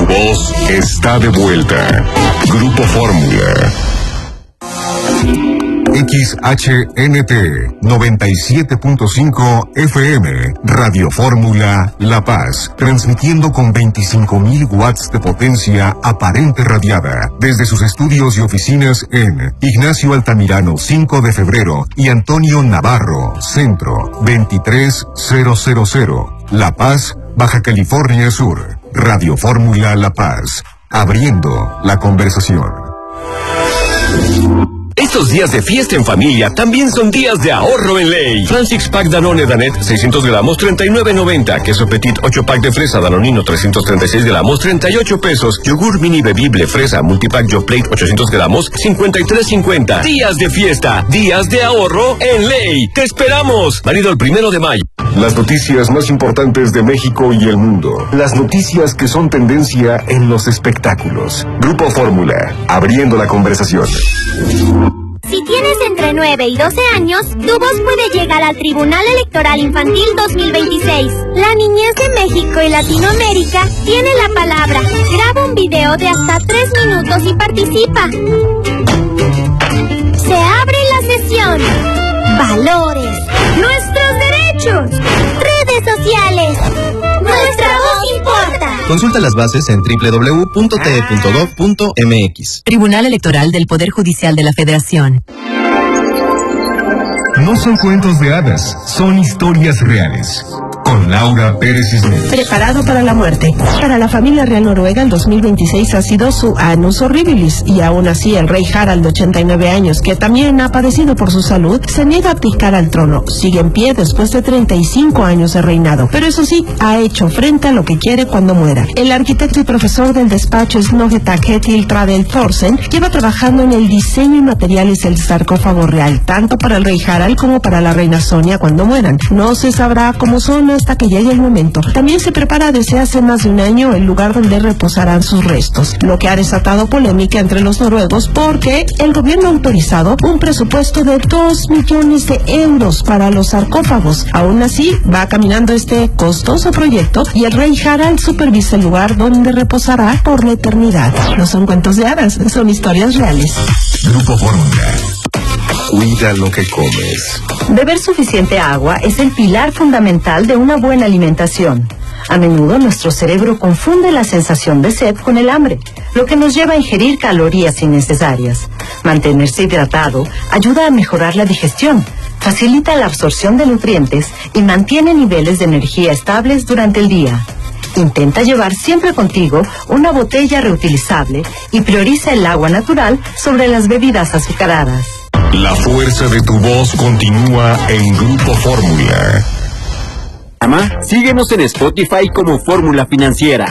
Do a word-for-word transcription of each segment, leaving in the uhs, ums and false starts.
voz está de vuelta. Grupo Fórmula. X H N T noventa y siete punto cinco F M, Radio Fórmula La Paz, transmitiendo con veinticinco mil watts de potencia aparente radiada, desde sus estudios y oficinas en Ignacio Altamirano cinco de febrero y Antonio Navarro, Centro, veintitrés mil, La Paz, Baja California Sur. Radio Fórmula La Paz, abriendo la conversación. Estos días de fiesta en familia también son días de ahorro en ley. Francis Pack Danone Danet seiscientos gramos treinta y nueve noventa. Queso Petit ocho pack de fresa Danonino trescientos treinta y seis gramos treinta y ocho pesos. Yogur mini bebible fresa multipack Yoplait ochocientos gramos cincuenta y tres cincuenta. Días de fiesta, días de ahorro en ley. ¡Te esperamos! Válido el primero de mayo. Las noticias más importantes de México y el mundo. Las noticias que son tendencia en los espectáculos. Grupo Fórmula, abriendo la conversación. Si tienes entre nueve y doce años, tu voz puede llegar al Tribunal Electoral Infantil dos mil veintiséis. La niñez de México y Latinoamérica tiene la palabra. Graba un video de hasta tres minutos y participa. Se abre la sesión. Valores. Nuestros derechos. Redes sociales. Nuestra voz importa. Consulta las bases en doble u doble u doble u punto t e punto gov punto m x. Tribunal Electoral del Poder Judicial de la Federación. No son cuentos de hadas, son historias reales. Con Laura Pérez Cisneros. Preparado para la muerte. Para la familia real noruega, el dos mil veintiséis ha sido su annus horribilis, y aún así el rey Harald, de ochenta y nueve años, que también ha padecido por su salud, se niega a abdicar al trono. Sigue en pie después de treinta y cinco años de reinado, pero eso sí, ha hecho frente a lo que quiere cuando muera. El arquitecto y profesor del despacho Snøhetta Ketil Tradel Thorsen lleva trabajando en el diseño y materiales del sarcófago real, tanto para el rey Harald como para la reina Sonia cuando mueran. No se sabrá cómo son hasta que llegue el momento. También se prepara desde hace más de un año el lugar donde reposarán sus restos, lo que ha desatado polémica entre los noruegos porque el gobierno ha autorizado un presupuesto de dos millones de euros para los sarcófagos. Aún así, va caminando este costoso proyecto y el rey Harald supervisa el lugar donde reposará por la eternidad. No son cuentos de hadas, son historias reales. Grupo Fórmula. Cuida lo que comes. Beber suficiente agua es el pilar fundamental de una buena alimentación. A menudo nuestro cerebro confunde la sensación de sed con el hambre, lo que nos lleva a ingerir calorías innecesarias. Mantenerse hidratado ayuda a mejorar la digestión, facilita la absorción de nutrientes y mantiene niveles de energía estables durante el día. Intenta llevar siempre contigo una botella reutilizable y prioriza el agua natural sobre las bebidas azucaradas. La fuerza de tu voz continúa en Grupo Fórmula. Mamá, síguenos en Spotify como Fórmula Financiera.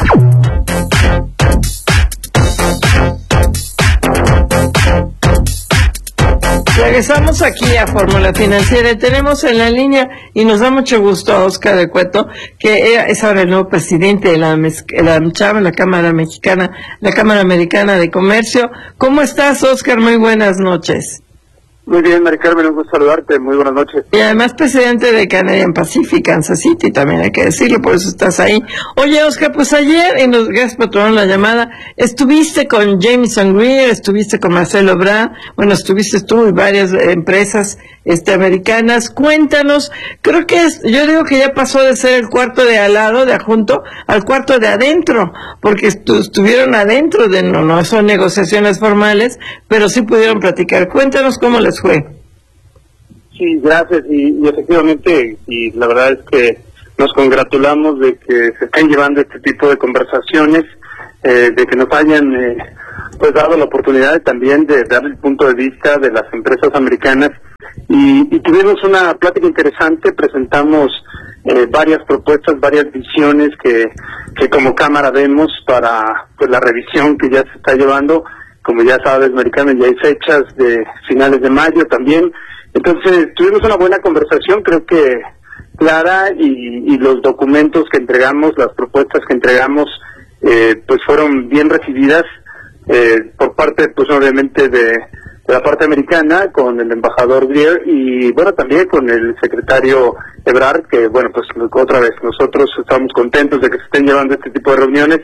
Regresamos aquí a Fórmula Financiera y tenemos en la línea, y nos da mucho gusto, a Óscar de Cueto, que es ahora el nuevo presidente de la, la, la Cámara Mexicana, la Cámara Americana de Comercio. ¿Cómo estás, Óscar? Muy buenas noches. Muy bien, Mari Carmen, un gusto saludarte, muy buenas noches. Y además presidente de Canadian Pacific, Kansas City, también hay que decirlo, por eso estás ahí. Oye, Óscar, pues ayer, y nos gracias por tomar la llamada, estuviste con Jameson Greer, estuviste con Marcelo Ebrard, bueno, estuviste tú y varias empresas este, americanas. Cuéntanos, creo que es, yo digo que ya pasó de ser el cuarto de al lado, de adjunto, al cuarto de adentro, porque estu estuvieron adentro de, no, no son negociaciones formales, pero sí pudieron platicar. Cuéntanos cómo les fue. Sí, gracias, y, y efectivamente, y la verdad es que nos congratulamos de que se estén llevando este tipo de conversaciones, eh, de que nos hayan eh, pues dado la oportunidad también de dar el punto de vista de las empresas americanas, y, y tuvimos una plática interesante, presentamos eh, varias propuestas, varias visiones que, que como Cámara vemos para pues la revisión que ya se está llevando. Como ya sabes, Americano, ya hay fechas de finales de mayo también. Entonces, tuvimos una buena conversación, creo que clara, y, y los documentos que entregamos, las propuestas que entregamos, eh, pues fueron bien recibidas eh, por parte, pues obviamente, de, de la parte americana, con el embajador Greer, y bueno, también con el secretario Ebrard, que bueno, pues otra vez, nosotros estamos contentos de que se estén llevando este tipo de reuniones,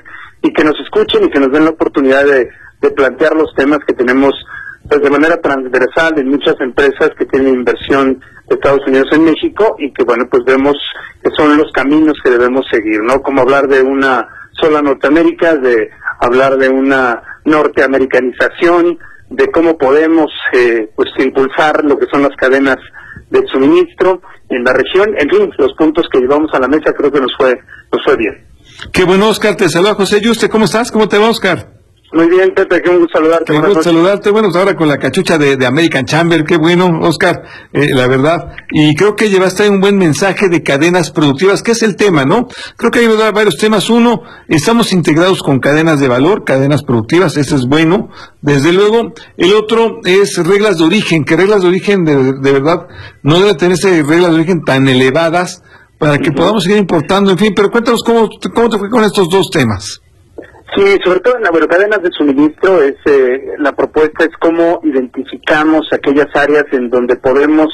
y que nos escuchen y que nos den la oportunidad de, de plantear los temas que tenemos pues de manera transversal en muchas empresas que tienen inversión de Estados Unidos en México y que bueno pues vemos que son los caminos que debemos seguir, ¿no? Como hablar de una sola Norteamérica, de hablar de una norteamericanización, de cómo podemos eh, pues impulsar lo que son las cadenas de suministro en la región, en fin, los puntos que llevamos a la mesa creo que nos fue nos fue bien. Qué bueno, Oscar, te saluda José Yuste, ¿cómo estás? ¿Cómo te va, Oscar? Muy bien, Pepe, qué un gusto saludarte. Qué gusto saludarte, bueno, ahora con la cachucha de, de American Chamber, qué bueno, Oscar, eh, la verdad, y creo que llevaste un buen mensaje de cadenas productivas, que es el tema, ¿no? Creo que hay varios temas. Uno, estamos integrados con cadenas de valor, cadenas productivas, eso es bueno, desde luego. El otro es reglas de origen, que reglas de origen de, de verdad no debe tenerse reglas de origen tan elevadas para que uh-huh. podamos seguir importando, en fin, pero cuéntanos cómo, cómo te fue con estos dos temas. Sí, sobre todo en las cadenas de suministro, es eh, la propuesta es cómo identificamos aquellas áreas en donde podemos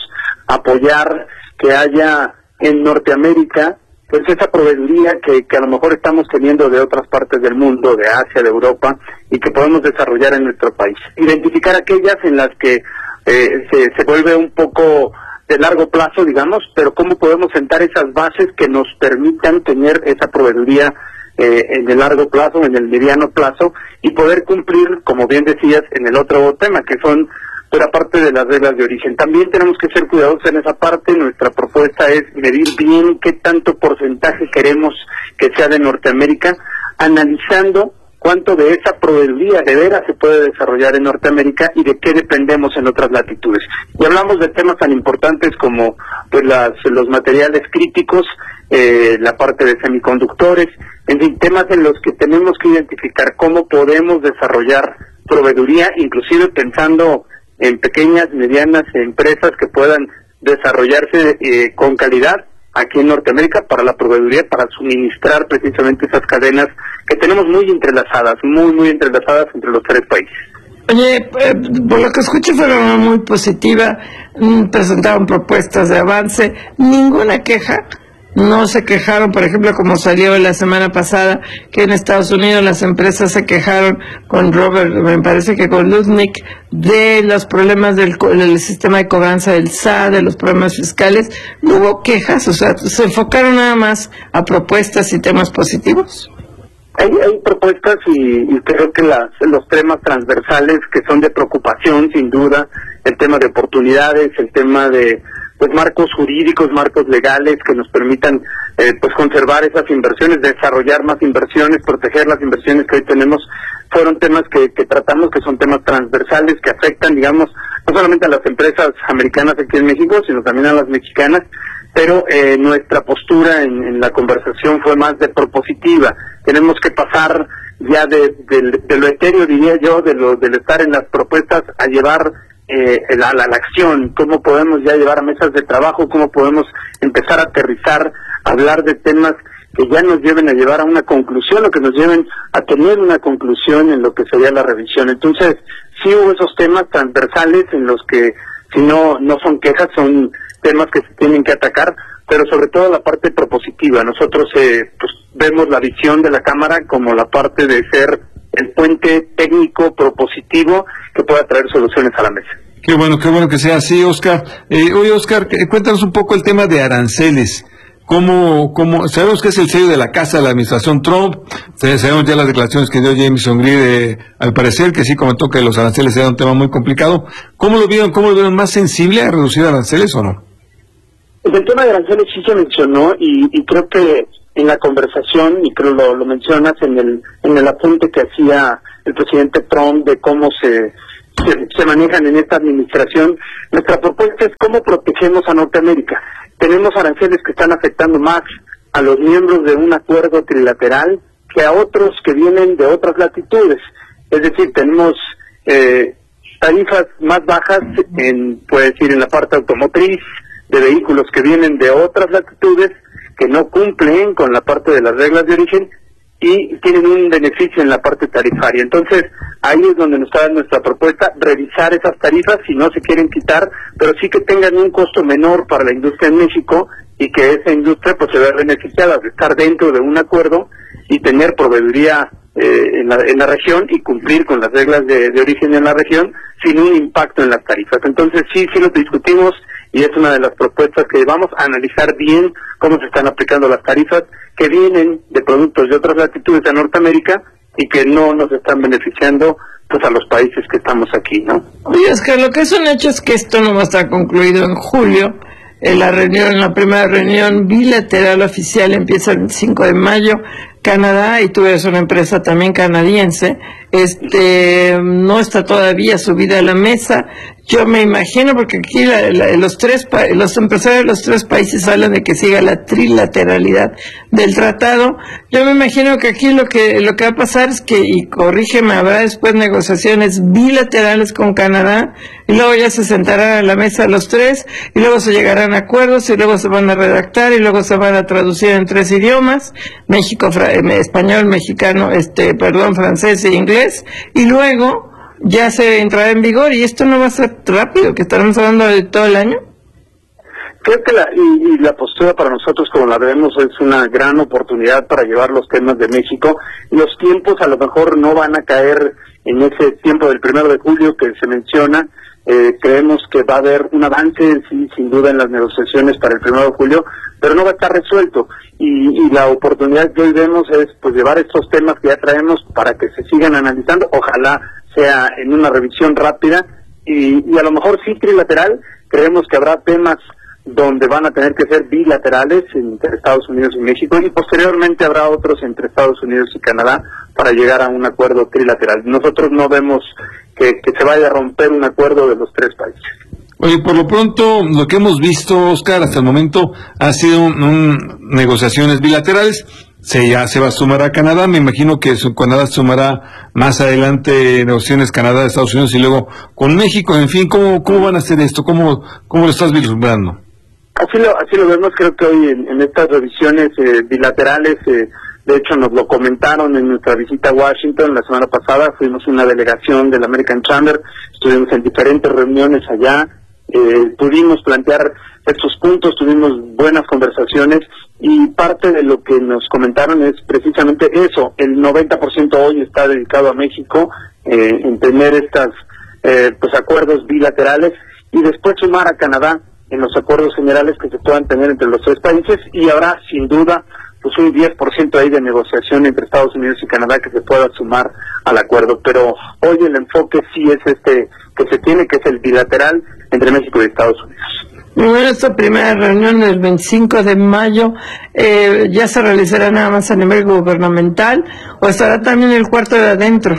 apoyar que haya en Norteamérica pues esa proveeduría que, que a lo mejor estamos teniendo de otras partes del mundo, de Asia, de Europa, y que podemos desarrollar en nuestro país. Identificar aquellas en las que eh, se, se vuelve un poco de largo plazo, digamos, pero cómo podemos sentar esas bases que nos permitan tener esa proveeduría Eh, en el largo plazo, en el mediano plazo, y poder cumplir, como bien decías, en el otro tema, que son por parte de las reglas de origen. También tenemos que ser cuidadosos en esa parte. Nuestra propuesta es medir bien qué tanto porcentaje queremos que sea de Norteamérica, analizando cuánto de esa proveeduría de veras se puede desarrollar en Norteamérica y de qué dependemos en otras latitudes. Y hablamos de temas tan importantes como pues las, los materiales críticos, eh, la parte de semiconductores, en fin, temas en los que tenemos que identificar cómo podemos desarrollar proveeduría, inclusive pensando en pequeñas, medianas empresas que puedan desarrollarse eh, con calidad aquí en Norteamérica para la proveeduría, para suministrar precisamente esas cadenas que tenemos muy entrelazadas, muy, muy entrelazadas entre los tres países. Oye, eh, por lo que escuché fue una muy positiva, mm, presentaron propuestas de avance, ninguna queja. No se quejaron, por ejemplo, como salió la semana pasada, que en Estados Unidos las empresas se quejaron con Robert, me parece que con Lutnick, de los problemas del, del sistema de cobranza del S A, de los problemas fiscales. No hubo quejas, o sea, se enfocaron nada más a propuestas y temas positivos. Hay, hay propuestas y, y creo que las, los temas transversales que son de preocupación, sin duda, el tema de oportunidades, el tema de pues marcos jurídicos, marcos legales que nos permitan eh, pues conservar esas inversiones, desarrollar más inversiones, proteger las inversiones que hoy tenemos, fueron temas que, que tratamos, que son temas transversales, que afectan, digamos, no solamente a las empresas americanas aquí en México, sino también a las mexicanas, pero eh, nuestra postura en, en la conversación fue más de propositiva. Tenemos que pasar ya de, de, de lo etéreo, diría yo, de lo del estar en las propuestas a llevar Eh, la, la, la acción, cómo podemos ya llevar a mesas de trabajo, cómo podemos empezar a aterrizar, hablar de temas que ya nos lleven a llevar a una conclusión o que nos lleven a tener una conclusión en lo que sería la revisión. Entonces, sí hubo esos temas transversales en los que, si no, no son quejas, son temas que se tienen que atacar, pero sobre todo la parte propositiva. Nosotros eh, pues, vemos la visión de la Cámara como la parte de ser el puente técnico propositivo que pueda traer soluciones a la mesa. Qué bueno, qué bueno que sea así, Oscar. Eh, oye, Oscar, cuéntanos un poco el tema de aranceles. ¿Cómo, cómo, sabemos que es el sello de la casa de la administración Trump, sabemos ya las declaraciones que dio Jameson Greer, eh, al parecer, que sí comentó que los aranceles eran un tema muy complicado. ¿Cómo lo vieron, cómo lo vieron más sensible a reducir aranceles o no? El tema de aranceles sí se mencionó y, y creo que en la conversación, y creo lo, lo mencionas en el en el apunte que hacía el presidente Trump de cómo se, se, se manejan en esta administración, nuestra propuesta es cómo protegemos a Norteamérica. Tenemos aranceles que están afectando más a los miembros de un acuerdo trilateral que a otros que vienen de otras latitudes. Es decir, tenemos eh, tarifas más bajas, en puede decir, en la parte automotriz, de vehículos que vienen de otras latitudes, que no cumplen con la parte de las reglas de origen y tienen un beneficio en la parte tarifaria. Entonces, ahí es donde nos está nuestra propuesta, revisar esas tarifas si no se quieren quitar, pero sí que tengan un costo menor para la industria en México y que esa industria pues se vea beneficiada de estar dentro de un acuerdo y tener proveeduría eh, en, la, en la región y cumplir con las reglas de, de origen en la región sin un impacto en las tarifas. Entonces sí, sí lo discutimos y es una de las propuestas que vamos a analizar bien cómo se están aplicando las tarifas que vienen de productos de otras latitudes de Norteamérica y que no nos están beneficiando pues a los países que estamos aquí, ¿no? Oye, es que lo que es un hecho es que esto no va a estar concluido en julio. En la reunión, la primera reunión bilateral oficial empieza el cinco de mayo. Canadá, y tú eres una empresa también canadiense, este no está todavía subida a la mesa. Yo me imagino, porque aquí la, la, los tres los empresarios de los tres países hablan de que siga la trilateralidad del tratado. Yo me imagino que aquí lo que lo que va a pasar es que, y corrígeme, habrá después negociaciones bilaterales con Canadá, y luego ya se sentarán a la mesa los tres, y luego se llegarán a acuerdos, y luego se van a redactar, y luego se van a traducir en tres idiomas, México, español, mexicano, este, perdón, francés e inglés, y luego ya se entrará en vigor, y esto no va a ser rápido, que estaremos hablando de todo el año. Creo que la, y, y la postura para nosotros, como la vemos, es una gran oportunidad para llevar los temas de México. Los tiempos a lo mejor no van a caer en ese tiempo del primero de julio que se menciona. Eh, creemos que va a haber un avance, sí, sin duda, en las negociaciones para el primero de julio, pero no va a estar resuelto. Y, y la oportunidad que hoy vemos es pues llevar estos temas que ya traemos para que se sigan analizando. Ojalá sea en una revisión rápida y, y a lo mejor sí trilateral. Creemos que habrá temas donde van a tener que ser bilaterales entre Estados Unidos y México, y posteriormente habrá otros entre Estados Unidos y Canadá para llegar a un acuerdo trilateral. Nosotros no vemos que, que se vaya a romper un acuerdo de los tres países. Oye, por lo pronto, lo que hemos visto, Oscar, hasta el momento ha sido un, un, negociaciones bilaterales. Se ya se va a sumar a Canadá, me imagino que su, Canadá sumará más adelante negociaciones Canadá, Estados Unidos y luego con México. En fin, ¿cómo, cómo van a hacer esto? ¿Cómo, cómo lo estás vislumbrando? Así lo, así lo vemos. Creo que hoy en, en estas revisiones eh, bilaterales, eh, de hecho nos lo comentaron en nuestra visita a Washington la semana pasada. Fuimos una delegación del American Chamber, estuvimos en diferentes reuniones allá, eh, pudimos plantear estos puntos, tuvimos buenas conversaciones, y parte de lo que nos comentaron es precisamente eso. El noventa por ciento hoy está dedicado a México, eh, en tener estas eh, pues acuerdos bilaterales, y después sumar a Canadá en los acuerdos generales que se puedan tener entre los tres países, y habrá sin duda pues un diez por ciento ahí de negociación entre Estados Unidos y Canadá que se pueda sumar al acuerdo. Pero hoy el enfoque sí es este que se tiene, que es el bilateral entre México y Estados Unidos. Bueno, esta primera reunión del veinticinco de mayo eh, ya se realizará nada más a nivel gubernamental, o estará también el cuarto de adentro.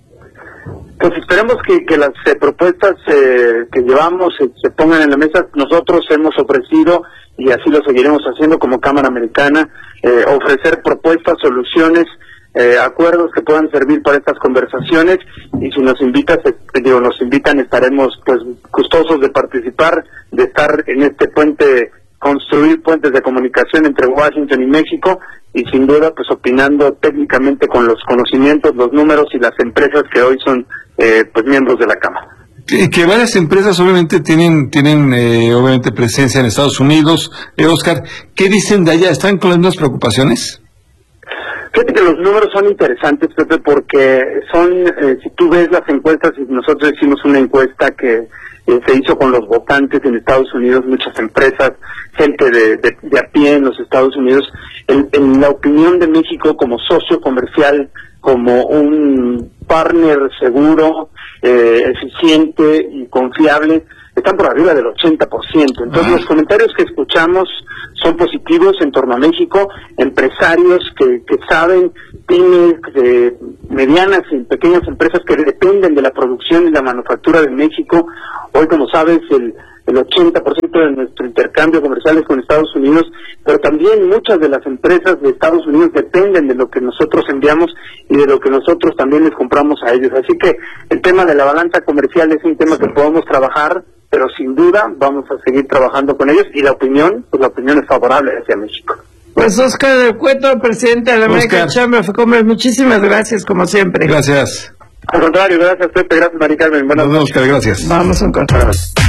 Pues esperemos que, que las eh, propuestas eh, que llevamos eh, se pongan en la mesa. Nosotros hemos ofrecido, y así lo seguiremos haciendo como Cámara Americana, eh, ofrecer propuestas, soluciones, eh, acuerdos que puedan servir para estas conversaciones, y si nos invitas, eh, digo, nos invitan, estaremos pues gustosos de participar, de estar en este puente, construir puentes de comunicación entre Washington y México, y sin duda pues opinando técnicamente con los conocimientos, los números y las empresas que hoy son eh, pues miembros de la Cámara. Que, que varias empresas obviamente tienen tienen eh, obviamente presencia en Estados Unidos. Eh, Oscar, ¿qué dicen de allá? ¿Están con las mismas preocupaciones? Fíjate que los números son interesantes, Pepe, porque son, eh, si tú ves las encuestas, y nosotros hicimos una encuesta que eh, se hizo con los votantes en Estados Unidos, muchas empresas, gente de, de, de a pie en los Estados Unidos, en, en la opinión de México como socio comercial, como un partner seguro, eh, eficiente y confiable, están por arriba del ochenta por ciento. Entonces, ah. los comentarios que escuchamos son positivos en torno a México, empresarios que, que saben, pymes, eh, medianas y pequeñas empresas que dependen de la producción y la manufactura de México. Hoy, como sabes, el, el ochenta por ciento de nuestro intercambio comercial es con Estados Unidos, pero también muchas de las empresas de Estados Unidos dependen de lo que nosotros enviamos y de lo que nosotros también les compramos a ellos. Así que el tema de la balanza comercial es un tema que podemos trabajar, pero sin duda vamos a seguir trabajando con ellos, y la opinión, pues la opinión es favorable hacia México. Pues Oscar del Cueto, presidente de la American Chamber of Commerce, muchísimas gracias, como siempre. Gracias. Al contrario, gracias Pepe, gracias Mari Carmen. Buenas noches. Oscar, gracias. Vamos a encontrar.